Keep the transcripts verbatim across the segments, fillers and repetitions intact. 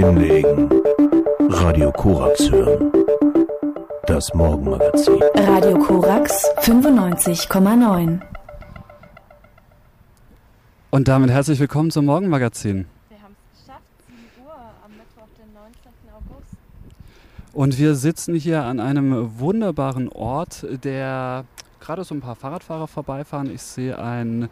Hinlegen. Radio Korax hören. Das Morgenmagazin. Radio Korax fünfundneunzig Komma neun. Und damit herzlich willkommen zum Morgenmagazin. Wir haben es geschafft, sieben Uhr am Mittwoch, den neunzehnten August. Und wir sitzen hier an einem wunderbaren Ort, der gerade so ein paar Fahrradfahrer vorbeifahren. Ich sehe ein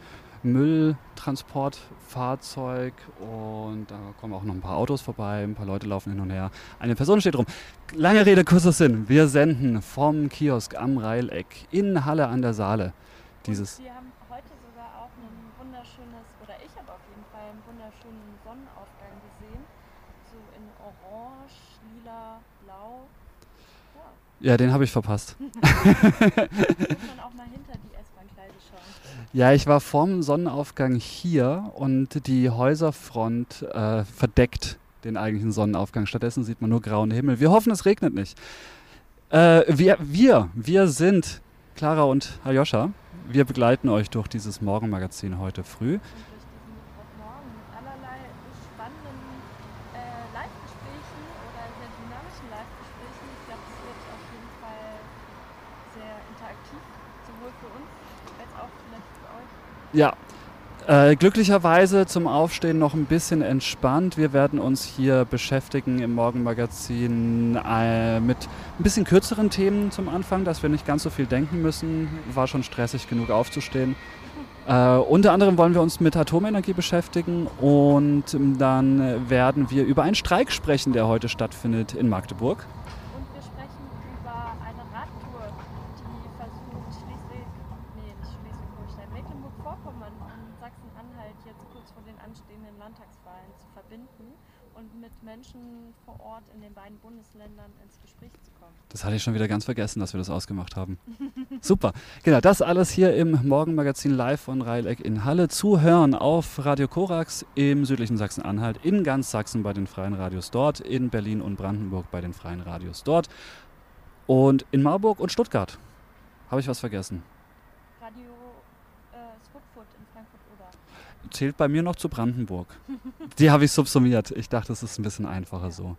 Mülltransportfahrzeug und da kommen auch noch ein paar Autos vorbei, ein paar Leute laufen hin und her. Eine Person steht rum. Lange Rede, kurzer Sinn. Wir senden vom Kiosk am Reileck in Halle an der Saale. Dieses Und wir haben heute sogar auch ein wunderschönes, oder ich habe auf jeden Fall einen wunderschönen Sonnenaufgang gesehen. So in Orange, Lila, Blau. Ja. Ja, den habe ich verpasst. Muss man auch mal hinter die S-Bahn-Gleise schauen. Ja, ich war vorm Sonnenaufgang hier und die Häuserfront äh, verdeckt den eigentlichen Sonnenaufgang. Stattdessen sieht man nur grauen Himmel. Wir hoffen, es regnet nicht. Äh, wir, wir, wir sind Clara und Aljoscha. Wir begleiten euch durch dieses Morgenmagazin heute früh. Und durch diesen Mittwochmorgen mit allerlei spannenden äh, Live-Gesprächen oder sehr dynamischen Live-Gesprächen. Ich glaube, es wird auf jeden Fall sehr interaktiv, sowohl für uns als auch vielleicht für euch. Ja, äh, glücklicherweise zum Aufstehen noch ein bisschen entspannt. Wir werden uns hier beschäftigen im Morgenmagazin äh, mit ein bisschen kürzeren Themen zum Anfang, dass wir nicht ganz so viel denken müssen. War schon stressig genug aufzustehen. Äh, unter anderem wollen wir uns mit Atomenergie beschäftigen und dann werden wir über einen Streik sprechen, der heute stattfindet in Magdeburg. Und wir sprechen über eine Radtour, die versucht, Schleswig, nee, nicht Schleswig-Holstein, Mecklenburg-Vorpommern und Sachsen-Anhalt jetzt kurz vor den anstehenden Landtagswahlen zu verbinden und mit Menschen vor Ort in den beiden Bundesländern ins Gespräch zu kommen. Das hatte ich schon wieder ganz vergessen, dass wir das ausgemacht haben. Super. Genau, das alles hier im Morgenmagazin live von Reileck in Halle. Zu hören auf Radio Korax im südlichen Sachsen-Anhalt, in ganz Sachsen bei den Freien Radios dort, in Berlin und Brandenburg bei den Freien Radios dort und in Marburg und Stuttgart. Habe ich was vergessen? Radio äh, Swupfurt in Frankfurt-Oder. Zählt bei mir noch zu Brandenburg. Die habe ich subsumiert. Ich dachte, es ist ein bisschen einfacher so.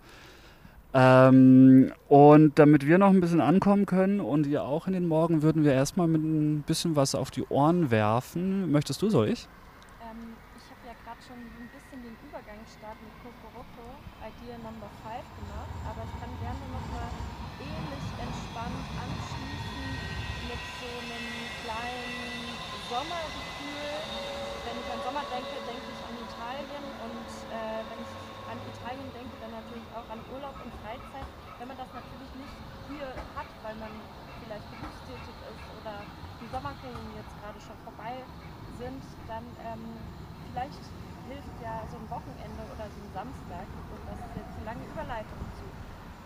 Ähm, und damit wir noch ein bisschen ankommen können und ihr auch in den Morgen, würden wir erstmal mit ein bisschen was auf die Ohren werfen. Möchtest du, soll ich? Ähm, ich habe ja gerade schon so ein bisschen den Übergangsstart mit Kokoroko, Idea Number five gemacht, aber ich kann gerne nochmal ähnlich entspannt anschließen mit so einem kleinen Sommergefühl. Wenn ich an Sommer denke, denke ich an Italien und äh, wenn ich an Italien denke, dann natürlich auch an Urlaub und Freizeit. Wenn man das natürlich nicht hier hat, weil man vielleicht berufstätig ist oder die Sommerferien jetzt gerade schon vorbei sind, dann ähm, vielleicht hilft ja so ein Wochenende oder so ein Samstag, und das ist jetzt eine lange Überleitung zu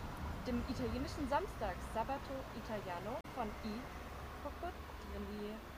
dem italienischen Samstag, Sabato Italiano von I. Coco, die in die